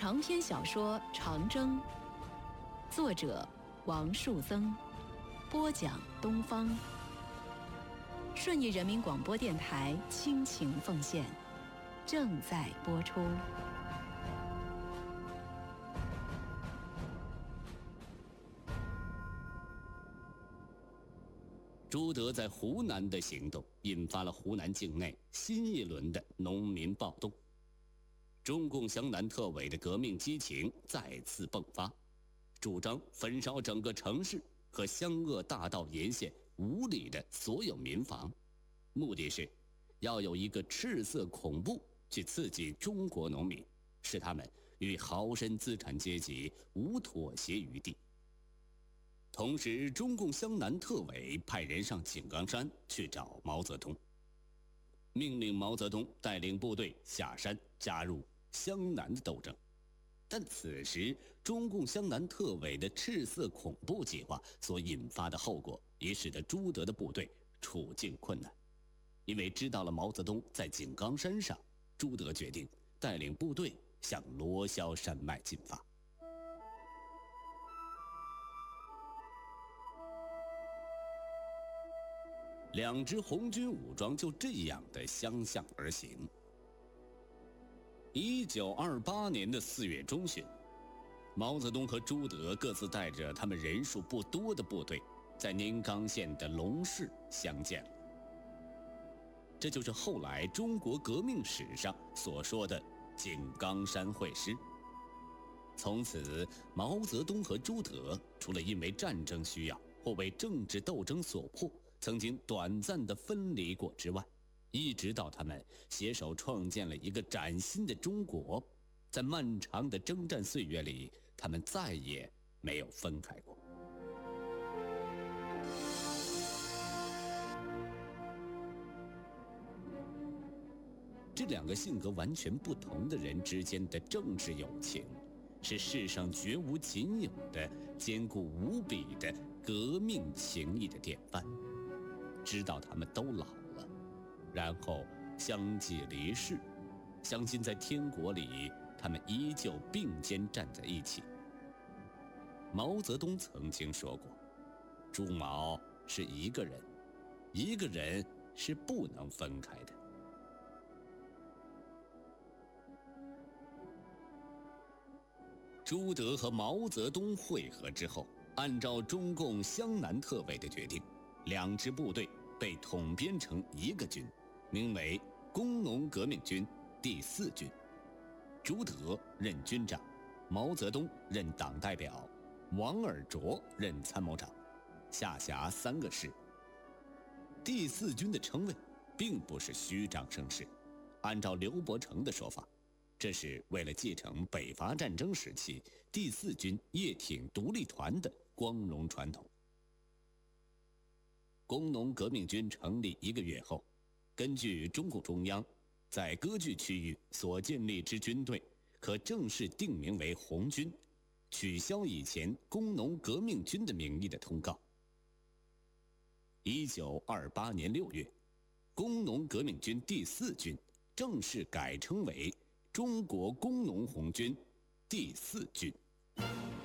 长篇小说《长征》，作者王树增，播讲东方。顺义人民广播电台倾情奉献，正在播出。 朱德在湖南的行动引发了湖南境内新一轮的农民暴动，中共湘南特委的革命激情再次迸发，主张焚烧整个城市和湘鄂大道沿线5里的所有民房，目的是要有一个赤色恐怖去刺激中国农民，使他们与豪绅资产阶级无妥协余地。同时，中共湘南特委派人上井冈山去找毛泽东，命令毛泽东带领部队下山加入湘南的斗争。但此时，中共湘南特委的赤色恐怖计划所引发的后果，也使得朱德的部队处境困难。因为知道了毛泽东在井冈山上，朱德决定带领部队向罗霄山脉进发。2支红军武装就这样的相向而行。1928年4月中旬，毛泽东和朱德各自带着他们人数不多的部队，在宁冈县的龙市相见了。这就是后来中国革命史上所说的井冈山会师。从此，毛泽东和朱德除了因为战争需要或为政治斗争所迫，曾经短暂的分离过之外，一直到他们携手创建了一个崭新的中国，在漫长的征战岁月里，他们再也没有分开过。这2个性格完全不同的人之间的政治友情，是世上绝无仅有的坚固无比的革命情谊的典范。直到他们都老了，然后相继离世，相信在天国里，他们依旧并肩站在一起。毛泽东曾经说过，朱毛是一个人，一个人是不能分开的。朱德和毛泽东会合之后，按照中共湘南特委的决定，2支部队被统编成一个军，名为工农革命军第4军。朱德任军长，毛泽东任党代表，王尔琢任参谋长，下辖3个师。第4军的称谓并不是虚张声势，按照刘伯承的说法，这是为了继承北伐战争时期第4军叶挺独立团的光荣传统。工农革命军成立1个月后，根据中共中央在割据区域所建立之军队，可正式定名为红军，取消以前工农革命军的名义的通告。1928年6月，工农革命军第4军正式改称为中国工农红军第4军。